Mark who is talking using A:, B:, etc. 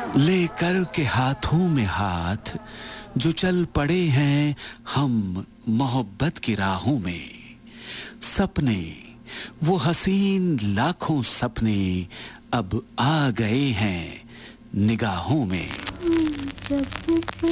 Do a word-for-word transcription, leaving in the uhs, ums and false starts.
A: लेकर के हाथों में हाथ जो चल पड़े हैं हम मोहब्बत की राहों में। सपने वो हसीन लाखों सपने अब आ गए हैं निगाहों में।